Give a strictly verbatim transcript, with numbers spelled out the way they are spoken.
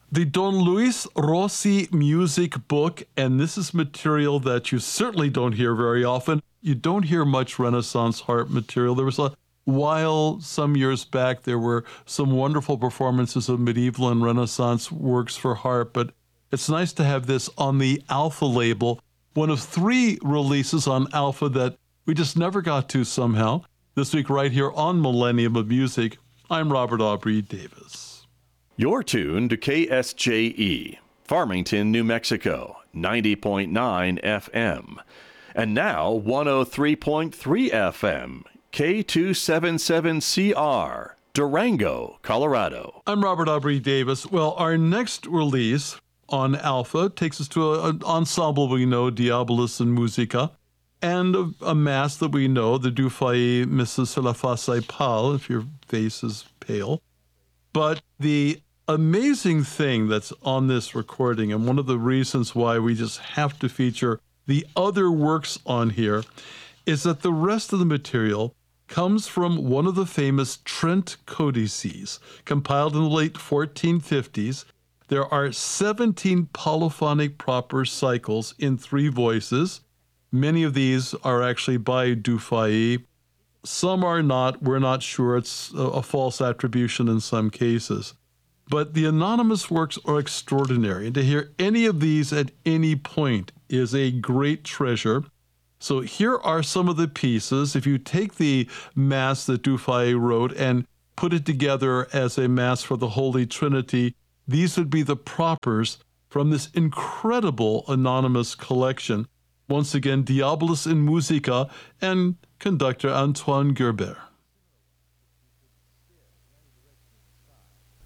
The Don Luis Rossi Music Book, and this is material that you certainly don't hear very often. You don't hear much Renaissance harp material. There was a while, some years back, there were some wonderful performances of medieval and Renaissance works for harp, but it's nice to have this on the Alpha label, one of three releases on Alpha that we just never got to somehow. This week right here on Millennium of Music, I'm Robert Aubrey Davis. You're tuned to K S J E, Farmington, New Mexico, ninety point nine F M. And now one oh three point three F M, K two seventy-seven C R, Durango, Colorado. I'm Robert Aubrey Davis. Well, our next release on Alpha takes us to an ensemble we know, Diabolus in Musica, and a, a mass that we know, the Du Fay Misses sur la face pâle, if your face is pale. But the amazing thing that's on this recording, and one of the reasons why we just have to feature the other works on here, is that the rest of the material comes from one of the famous Trent codices, compiled in the late fourteen fifties. There are seventeen polyphonic proper cycles in three voices. Many of these are actually by Du Fay. Some are not. We're not sure. It's a, a false attribution in some cases. But the anonymous works are extraordinary, and to hear any of these at any point is a great treasure. So here are some of the pieces. If you take the Mass that Du Fay wrote and put it together as a Mass for the Holy Trinity, these would be the propers from this incredible anonymous collection. Once again, Diabolus in Musica and conductor Antoine Gerber.